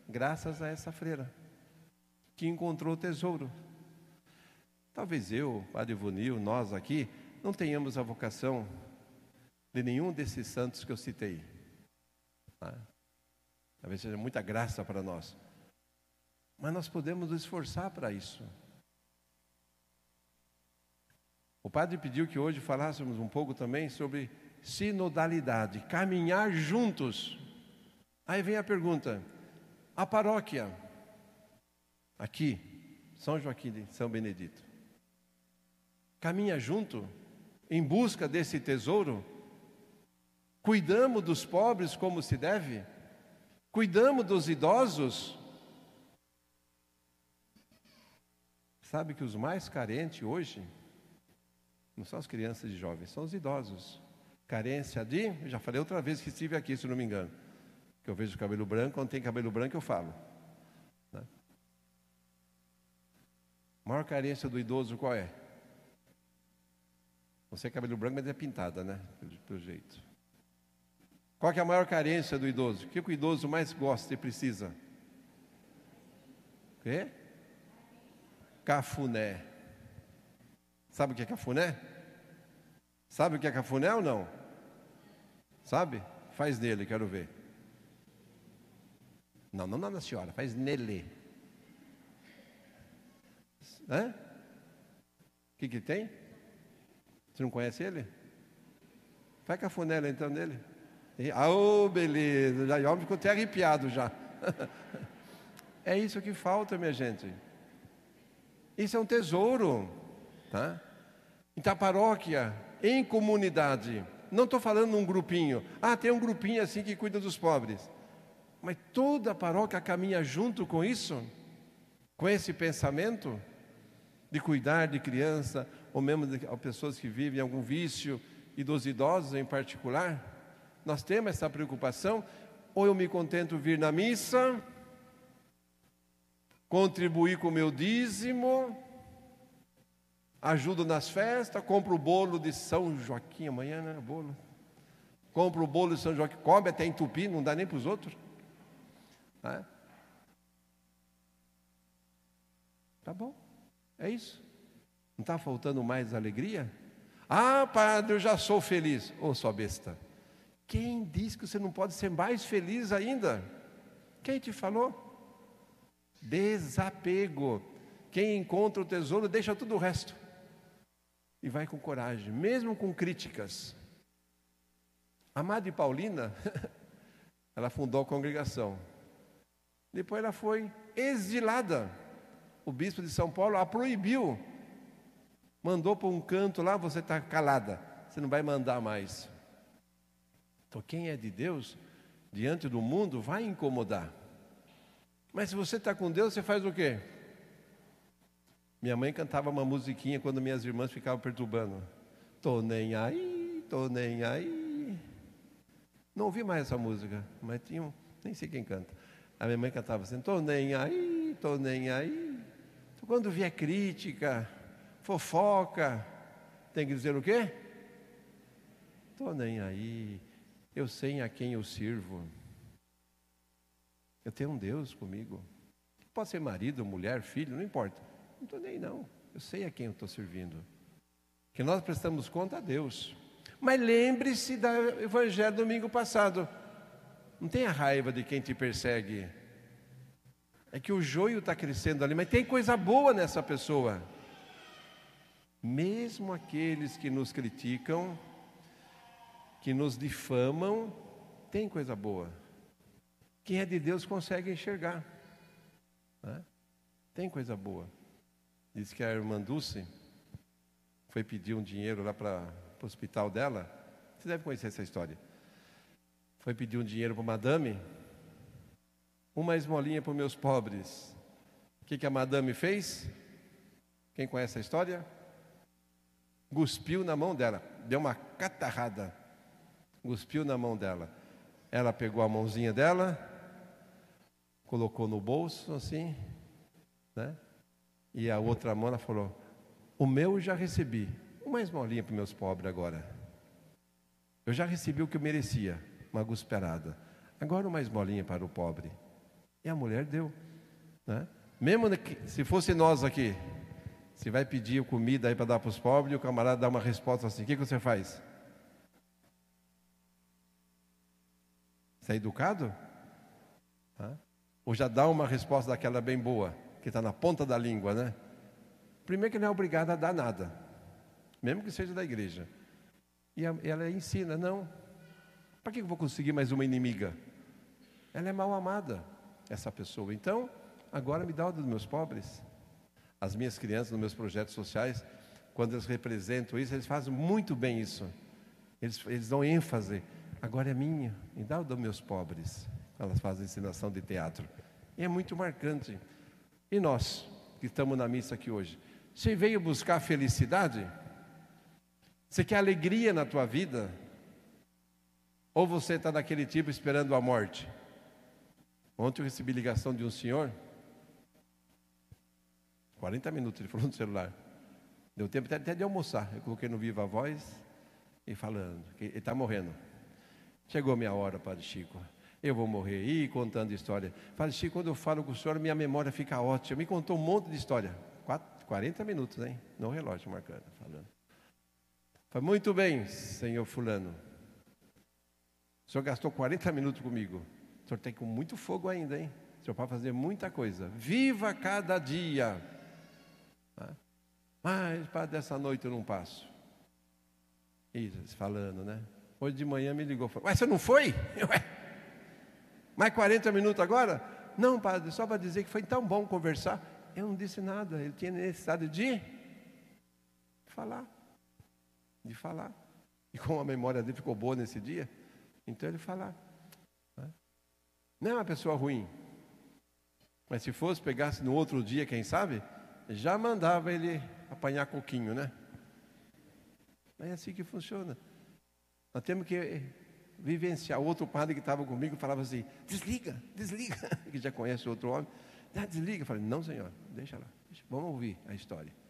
graças a essa freira, que encontrou o tesouro. Talvez eu, Padre Ivonil, nós aqui, não tenhamos a vocação de nenhum desses santos que eu citei. Talvez seja muita graça para nós. Mas nós podemos nos esforçar para isso. O padre pediu que hoje falássemos um pouco também sobre sinodalidade, caminhar juntos. Aí vem a pergunta: a paróquia, aqui, São Joaquim de São Benedito, caminha junto em busca desse tesouro? Cuidamos dos pobres como se deve? Cuidamos dos idosos? Sabe que os mais carentes hoje não são as crianças e jovens, são os idosos. Carência de, já falei outra vez que estive aqui, se não me engano, que eu vejo cabelo branco, quando tem cabelo branco eu falo, né? A maior carência do idoso qual é? Você é cabelo branco, mas é pintada, né? Pelo jeito. Qual que é a maior carência do idoso? O que o idoso mais gosta e precisa? O quê? Cafuné. Sabe o que é cafuné? Sabe o que é cafuné ou não? Sabe? Faz nele, quero ver. Não, na senhora, faz nele. Hã? O que tem? Você não conhece ele? Faz cafuné então nele. Beleza, já o homem ficou até arrepiado já. É isso que falta, minha gente. Isso é um tesouro, tá? Então a paróquia, em comunidade, não estou falando num grupinho. Tem um grupinho assim que cuida dos pobres. Mas toda a paróquia caminha junto com isso, com esse pensamento de cuidar de criança, ou mesmo de pessoas que vivem algum vício, e dos idosos em particular. Nós temos essa preocupação, ou eu me contento vir na missa, contribuir com o meu dízimo, ajudo nas festas, compro o bolo de São Joaquim, amanhã, né, bolo. Compro o bolo de São Joaquim, come até entupir, não dá nem para os outros. Tá bom, é isso. Não está faltando mais alegria? Padre, eu já sou feliz. Sua besta. Quem disse que você não pode ser mais feliz ainda? Quem te falou? Desapego. Quem encontra o tesouro deixa tudo o resto e vai com coragem, mesmo com críticas. A Madre Paulina, ela fundou a congregação. Depois ela foi exilada. O bispo de São Paulo a proibiu. Mandou para um canto lá, você está calada, você não vai mandar mais. Então quem é de Deus, diante do mundo, vai incomodar. Mas se você está com Deus, você faz o quê? Minha mãe cantava uma musiquinha quando minhas irmãs ficavam perturbando. Tô nem aí, tô nem aí. Não ouvi mais essa música, mas tinha nem sei quem canta. A minha mãe cantava assim, tô nem aí, tô nem aí. Então, quando vier crítica, fofoca, tem que dizer o quê? Tô nem aí. Eu sei a quem eu sirvo. Eu tenho um Deus comigo. Pode ser marido, mulher, filho, não importa. Não estou nem não. Eu sei a quem eu estou servindo. Que nós prestamos conta a Deus. Mas lembre-se do Evangelho domingo passado. Não tenha raiva de quem te persegue. É que o joio está crescendo ali, mas tem coisa boa nessa pessoa. Mesmo aqueles que nos criticam, que nos difamam, tem coisa boa. Quem é de Deus consegue enxergar, né? Tem coisa boa. Diz que a irmã Dulce foi pedir um dinheiro lá para o hospital dela. Você deve conhecer essa história. Foi pedir um dinheiro para a madame, uma esmolinha para os meus pobres. O que a madame fez? Quem conhece a história? Cuspiu na mão dela, deu uma catarrada. Cuspiu na mão dela. Ela pegou a mãozinha dela, colocou no bolso assim, né? E a outra mão ela falou, o meu já recebi, uma esmolinha para os meus pobres agora. Eu já recebi o que eu merecia, uma gusperada. Agora uma esmolinha para o pobre. E a mulher deu, né? Mesmo se fosse nós aqui, você vai pedir comida aí para dar para os pobres, e o camarada dá uma resposta assim, o que você faz? Você é educado? Ou já dá uma resposta daquela bem boa, que está na ponta da língua, né? Primeiro que não é obrigado a dar nada, mesmo que seja da igreja. E ela ensina, não, para que eu vou conseguir mais uma inimiga? Ela é mal amada, essa pessoa. Então, agora me dá o dos meus pobres. As minhas crianças, nos meus projetos sociais, quando eles representam isso, eles fazem muito bem isso. Eles dão ênfase. Agora é minha, me dá o dos meus pobres. Elas fazem ensinação de teatro. E é muito marcante. E nós, que estamos na missa aqui hoje, você veio buscar felicidade? Você quer alegria na tua vida? Ou você está daquele tipo esperando a morte? Ontem eu recebi ligação de um senhor, 40 minutos ele falou no celular. Deu tempo até de almoçar. Eu coloquei no Viva Voz e falando que ele está morrendo. Chegou a minha hora, Padre Chico. Eu vou morrer. E contando história. Padre Chico, quando eu falo com o senhor, minha memória fica ótima. Me contou um monte de história. 40 minutos, hein? No relógio marcando, falando. Falei, muito bem, senhor fulano. O senhor gastou 40 minutos comigo. O senhor tem com muito fogo ainda, hein? O senhor pode fazer muita coisa. Viva cada dia. Mas, padre, dessa noite eu não passo. Isso, falando, né? Hoje de manhã me ligou. Falou, ué, você não foi? Ué, mais 40 minutos agora? Não, padre, só para dizer que foi tão bom conversar. Eu não disse nada. Ele tinha necessidade de falar. De falar. E como a memória dele ficou boa nesse dia, então ele falar. Não é uma pessoa ruim. Mas se fosse, pegasse no outro dia, quem sabe, já mandava ele apanhar coquinho, né? É assim que funciona. Nós temos que vivenciar. O outro padre que estava comigo falava assim, desliga, desliga. Que já conhece o outro homem. Desliga. Eu falei, não, senhor, deixa lá. Vamos ouvir a história.